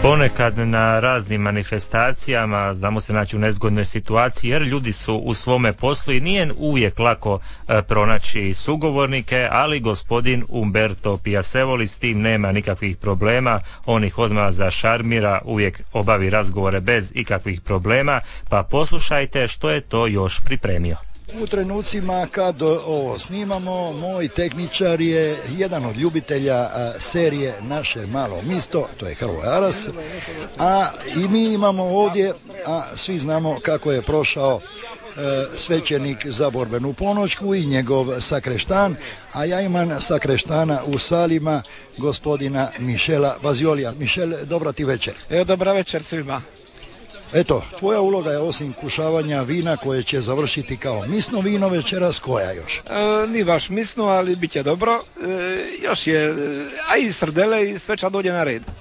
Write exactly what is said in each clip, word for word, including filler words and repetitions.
Ponekad na raznim manifestacijama znamo se naći u nezgodnoj situaciji jer ljudi su u svome poslu i nije uvijek lako e, pronaći sugovornike, ali gospodin Umberto Piacevoli s tim nema nikakvih problema, on ih odmah zašarmira, uvijek obavi razgovore bez ikakvih problema, pa poslušajte što je to još pripremio. U trenucima kad ovo snimamo, moj tehničar je jedan od ljubitelja a, serije Naše malo misto, to je Hrvoje Aras, a i mi imamo ovdje, a svi znamo kako je prošao e, svećenik za borbenu ponoćku i njegov sakreštan, a ja imam sakreštana u salima gospodina Mišela Vaziolija. Mišel, dobra ti večer. Evo, dobra večer svima. Eto, tvoja uloga je osim kušavanja vina koje će završiti kao misno vino večeras, koja još? E, nije baš misno, ali bit će dobro. E, još je, a i srdele i sveča dođe na red.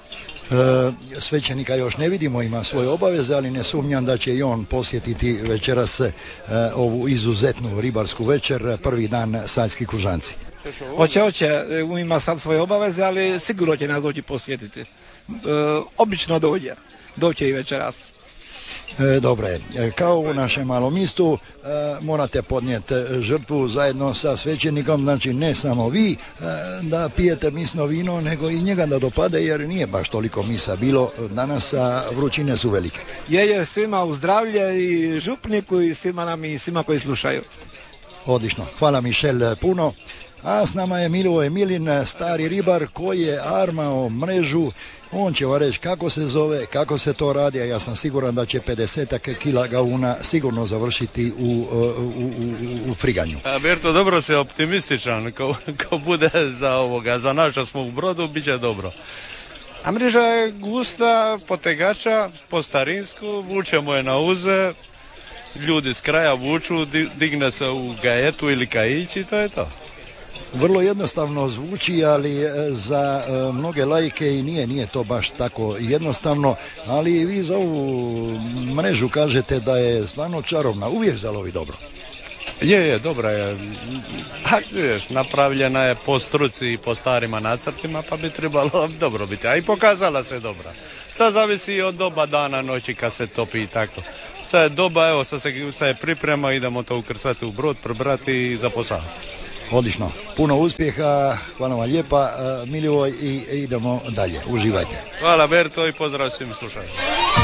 E, svećenika još ne vidimo, ima svoje obaveze, ali ne sumnjam da će i on posjetiti večeras e, ovu izuzetnu ribarsku večer, prvi dan Saljski Kužanci. Hoće, hoće, ima sad svoje obaveze, ali sigurno će nas doći posjetiti. E, obično dođe. Doće i večeras. E, dobro je. E, kao u našem malom mistu e, morate podnijeti žrtvu zajedno sa svećenikom, znači ne samo vi e, da pijete misno vino, nego i njega da dopade, jer nije baš toliko misa bilo danas, a vrućine su velike. Je, je, svima u zdravlje i župniku i svima nam i svima koji slušaju. Odlično. Hvala Mišel puno. A s nama je Milivoje Milin, stari ribar koji je armao mrežu. On će vam reći kako se zove, kako se to radi, a ja sam siguran da će pedesetak kila gauna sigurno završiti u, u, u, u friganju. A Berto, dobro se optimističan, ko, ko bude za ovoga, za nas što smo u brodu, bit će dobro. A mreža je gusta, potegača, po starinsku, vučemo je na uze, ljudi s kraja vuču, digne se u gajetu ili kajić i to je to. Vrlo jednostavno zvuči, ali za mnoge laike i nije, nije to baš tako jednostavno, ali vi za ovu mrežu kažete da je stvarno čarobna, uvijek zalovi dobro. Je, je, dobra je. A, vidiš, napravljena je po struci i po starima nacrtima, pa bi trebalo dobro biti, a i pokazala se dobra. Sad zavisi od doba dana, noći kad se topi i tako. Sad je doba, evo, sad se, sad je priprema, idemo to ukrcati u brod, prebrati i zaposati. Odlično, puno uspjeha, hvala vam lijepa, Milivoj, i idemo dalje, uživajte. Hvala Berto i pozdrav svim slušajima.